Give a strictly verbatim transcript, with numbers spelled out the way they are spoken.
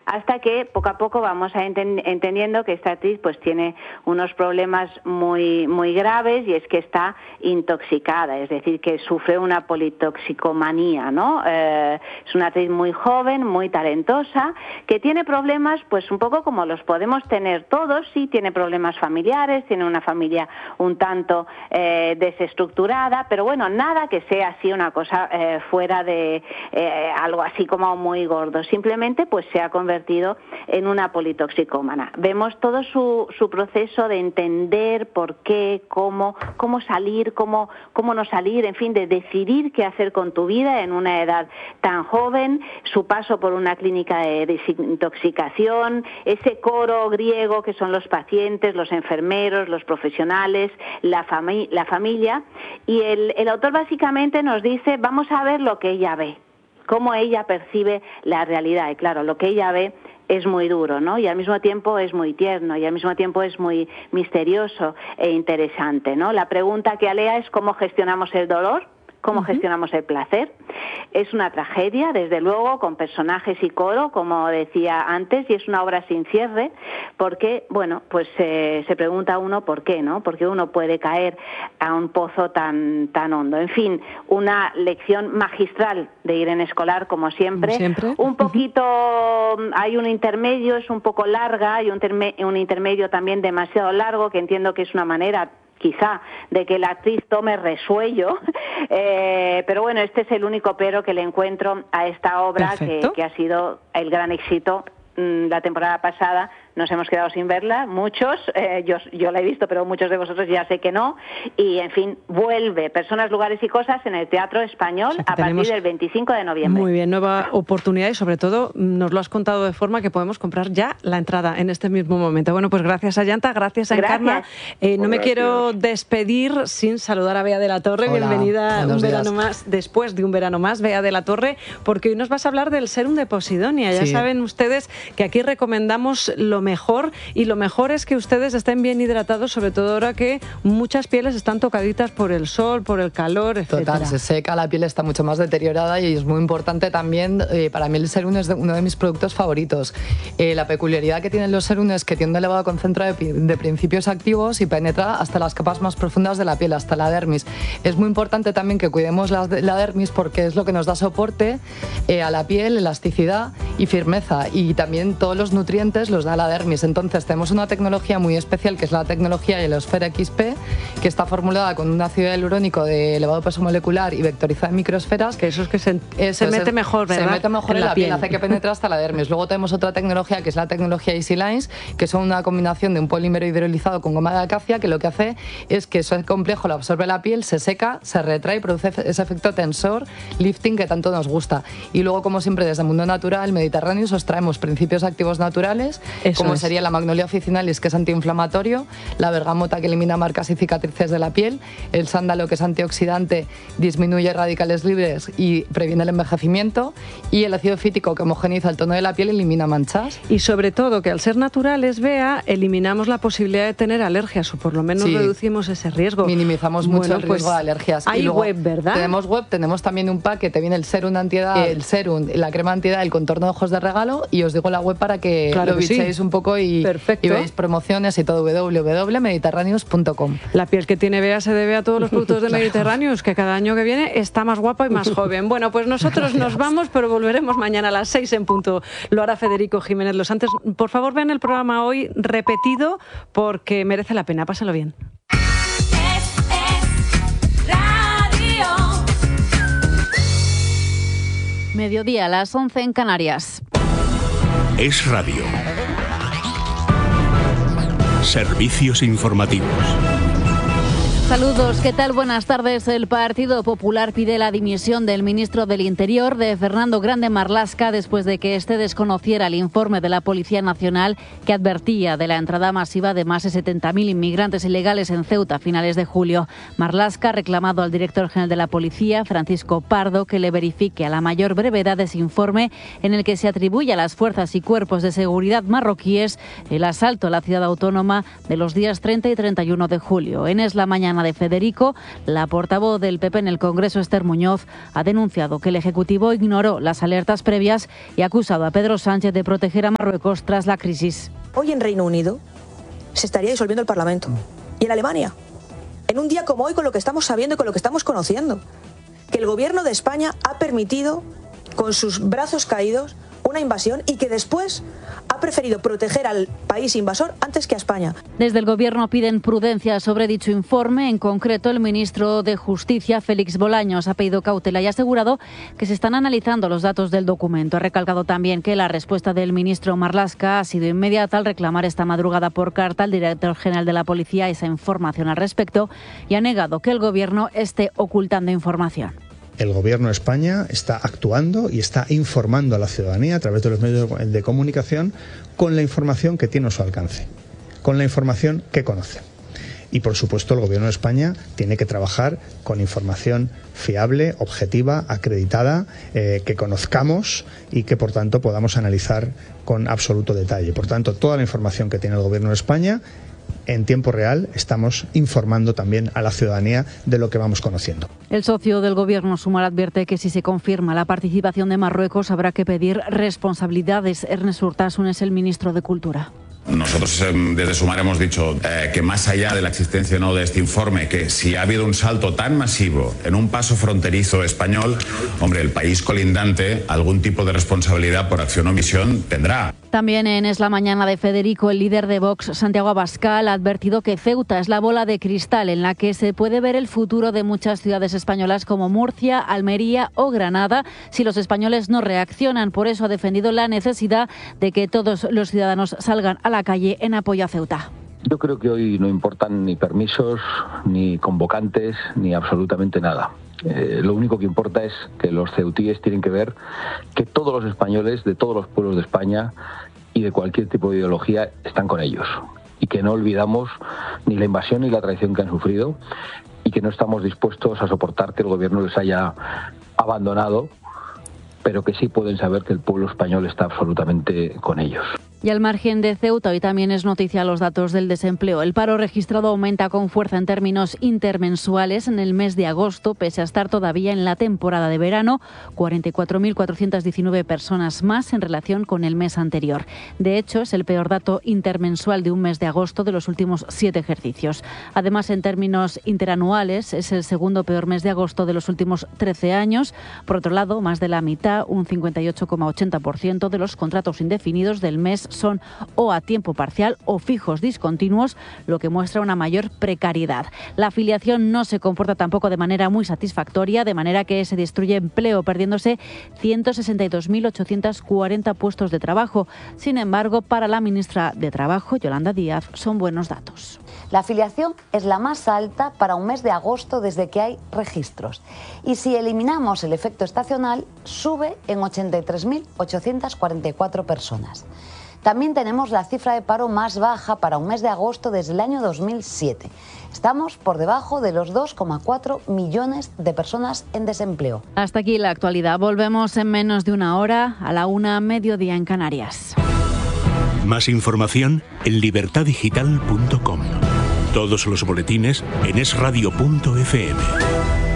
hasta que poco a poco vamos a enten- entendiendo que esta actriz pues tiene unos problemas muy, muy graves, y es que está intoxicada, es decir, que sufre una politoxicomanía, ¿no? Eh, es una actriz muy joven, muy talentosa, que tiene problemas pues un poco como los podemos tener todos. Sí, tiene problemas familiares, tiene una familia un tanto eh, desestructurada, pero bueno, nada que sea así una cosa eh, fuera de eh, algo así como muy gordo. Simplemente pues se ha convertido en una politoxicómana. Vemos todo su, su proceso de entender por qué, cómo, cómo salir, cómo, cómo no salir, en fin, de decidir qué hacer con tu vida en una edad tan joven, su paso por una clínica de desintoxicación, ese coro griego que son los pacientes, los enfermeros, los profesionales, la, fami- la familia, y el, el autor básicamente nos dice, vamos a ver lo que ella ve, cómo ella percibe la realidad. Y claro, lo que ella ve es muy duro, ¿no? Y al mismo tiempo es muy tierno, y al mismo tiempo es muy misterioso e interesante, ¿no? La pregunta que alea es cómo gestionamos el dolor, cómo uh-huh. gestionamos el placer. Es una tragedia, desde luego, con personajes y coro, como decía antes, y es una obra sin cierre, porque, bueno, pues eh, se pregunta uno por qué, ¿no? Porque uno puede caer a un pozo tan tan hondo. En fin, una lección magistral de Irene Escolar, como siempre. Como siempre. Un poquito, uh-huh. hay un intermedio, es un poco larga, hay un, terme, un intermedio también demasiado largo, que entiendo que es una manera quizá de que la actriz tome resuello, eh, pero bueno, este es el único pero que le encuentro a esta obra, que, que ha sido el gran éxito mmm, la temporada pasada. Nos hemos quedado sin verla, muchos, eh, yo, yo la he visto, pero muchos de vosotros ya sé que no, y en fin, vuelve Personas, Lugares y Cosas en el Teatro Español, o sea, a partir del veinticinco de noviembre. Muy bien, nueva oportunidad, y sobre todo nos lo has contado de forma que podemos comprar ya la entrada en este mismo momento. Bueno, pues gracias a Yanta, gracias a Encarna. Eh, no me gracias. quiero despedir sin saludar a Bea de la Torre. Hola, bienvenida un verano días. más, después de un verano más, Bea de la Torre, porque hoy nos vas a hablar del Serum de Posidonia. Ya sí. saben ustedes que aquí recomendamos lo mejor, y lo mejor es que ustedes estén bien hidratados, sobre todo ahora que muchas pieles están tocaditas por el sol, por el calor, etcétera. Total, se seca, la piel está mucho más deteriorada, y es muy importante también, eh, para mí el serum es de, uno de mis productos favoritos. Eh, la peculiaridad que tienen los serums es que tiene un elevado concentrado de, de principios activos y penetra hasta las capas más profundas de la piel, hasta la dermis. Es muy importante también que cuidemos la, la dermis, porque es lo que nos da soporte eh, a la piel, elasticidad y firmeza, y también todos los nutrientes los da la dermis. Entonces tenemos una tecnología muy especial, que es la tecnología Helosfera X P, que está formulada con un ácido hialurónico de elevado peso molecular y vectorizada en microesferas. Que eso es que se, eso se mete es, mejor, ¿verdad? Se mete mejor en, en la, la piel, piel, hace que penetre hasta la dermis. Luego tenemos otra tecnología, que es la tecnología Easy Lines, que son una combinación de un polímero hidrolizado con goma de acacia, que lo que hace es que ese complejo lo absorbe la piel, se seca, se retrae y produce ese efecto tensor, lifting, que tanto nos gusta. Y luego, como siempre, desde el mundo natural, mediterráneo, os traemos principios activos naturales, eso como es. sería la Magnolia officinalis, que es antiinflamatorio, la bergamota, que elimina marcas y cicatrices de la piel, el sándalo, que es antioxidante, disminuye radicales libres y previene el envejecimiento, y el ácido fítico, que homogeniza el tono de la piel y elimina manchas. Y sobre todo, que al ser naturales, Bea, eliminamos la posibilidad de tener alergias, o por lo menos sí. reducimos ese riesgo. Minimizamos mucho bueno, el riesgo pues de alergias. Hay y luego web, ¿verdad? Tenemos web, tenemos también un pack que te viene el serum antiedad, el serum, la crema antiedad, el contorno de ojos de regalo, y os digo la web para que claro lo que bichéis sí. un poco y, y veis promociones y todo, w w w punto mediterráneos punto com. La piel que tiene Bea se debe a todos los productos de Mediterráneos, que cada año que viene está más guapa y más joven. Bueno, pues nosotros Gracias. nos vamos, pero volveremos mañana a las seis en punto. Lo hará Federico Jiménez Los Santos. Por favor, vean el programa hoy repetido, porque merece la pena. Pásenlo bien. Mediodía a las once en Canarias. Es Radio. Servicios informativos. Saludos, ¿qué tal? Buenas tardes. El Partido Popular pide la dimisión del ministro del Interior, de Fernando Grande Marlaska, después de que éste desconociera el informe de la Policía Nacional que advertía de la entrada masiva de más de setenta mil inmigrantes ilegales en Ceuta a finales de julio. Marlaska ha reclamado al director general de la Policía, Francisco Pardo, que le verifique a la mayor brevedad ese informe en el que se atribuye a las fuerzas y cuerpos de seguridad marroquíes el asalto a la ciudad autónoma de los días treinta y treinta y uno de julio. En Es la Mañana mañana de Federico, la portavoz del P P en el Congreso, Esther Muñoz, ha denunciado que el Ejecutivo ignoró las alertas previas y ha acusado a Pedro Sánchez de proteger a Marruecos tras la crisis. Hoy en Reino Unido se estaría disolviendo el Parlamento. Y en Alemania, en un día como hoy, con lo que estamos sabiendo y con lo que estamos conociendo, que el Gobierno de España ha permitido, con sus brazos caídos, una invasión y que después ha preferido proteger al país invasor antes que a España. Desde el Gobierno piden prudencia sobre dicho informe. En concreto, el ministro de Justicia, Félix Bolaños, ha pedido cautela y ha asegurado que se están analizando los datos del documento. Ha recalcado también que la respuesta del ministro Marlaska ha sido inmediata al reclamar esta madrugada por carta al director general de la Policía esa información al respecto y ha negado que el Gobierno esté ocultando información. El Gobierno de España está actuando y está informando a la ciudadanía a través de los medios de comunicación con la información que tiene a su alcance, con la información que conoce. Y, por supuesto, el Gobierno de España tiene que trabajar con información fiable, objetiva, acreditada, eh, que conozcamos y que, por tanto, podamos analizar con absoluto detalle. Por tanto, toda la información que tiene el Gobierno de España, en tiempo real estamos informando también a la ciudadanía de lo que vamos conociendo. El socio del Gobierno, Sumar, advierte que si se confirma la participación de Marruecos habrá que pedir responsabilidades. Ernest Urtasun es el ministro de Cultura. Nosotros desde Sumar hemos dicho eh, que más allá de la existencia o no de este informe, que si ha habido un salto tan masivo en un paso fronterizo español, hombre, el país colindante algún tipo de responsabilidad por acción o omisión tendrá. También en Es la Mañana de Federico, el líder de Vox, Santiago Abascal, ha advertido que Ceuta es la bola de cristal en la que se puede ver el futuro de muchas ciudades españolas como Murcia, Almería o Granada si los españoles no reaccionan. Por eso ha defendido la necesidad de que todos los ciudadanos salgan a la calle en apoyo a Ceuta. Yo creo que hoy no importan ni permisos, ni convocantes, ni absolutamente nada. Eh, lo único que importa es que los ceutíes tienen que ver que todos los españoles de todos los pueblos de España y de cualquier tipo de ideología están con ellos y que no olvidamos ni la invasión ni la traición que han sufrido y que no estamos dispuestos a soportar que el gobierno les haya abandonado, pero que sí pueden saber que el pueblo español está absolutamente con ellos. Y al margen de Ceuta, hoy también es noticia los datos del desempleo. El paro registrado aumenta con fuerza en términos intermensuales en el mes de agosto, pese a estar todavía en la temporada de verano, cuarenta y cuatro mil cuatrocientas diecinueve personas más en relación con el mes anterior. De hecho, es el peor dato intermensual de un mes de agosto de los últimos siete ejercicios. Además, en términos interanuales, es el segundo peor mes de agosto de los últimos trece años. Por otro lado, más de la mitad, un cincuenta y ocho coma ochenta por ciento de los contratos indefinidos del mes son o a tiempo parcial o fijos discontinuos, lo que muestra una mayor precariedad. La afiliación no se comporta tampoco de manera muy satisfactoria, de manera que se destruye empleo, perdiéndose ciento sesenta y dos mil ochocientos cuarenta puestos de trabajo. Sin embargo, para la ministra de Trabajo, Yolanda Díaz, son buenos datos. La afiliación es la más alta para un mes de agosto desde que hay registros. Y si eliminamos el efecto estacional, sube en ochenta y tres mil ochocientas cuarenta y cuatro personas. También tenemos la cifra de paro más baja para un mes de agosto desde el año dos mil siete. Estamos por debajo de los dos coma cuatro millones de personas en desempleo. Hasta aquí la actualidad. Volvemos en menos de una hora, a la una, mediodía en Canarias. Más información en libertad digital punto com. Todos los boletines en es radio punto efe eme.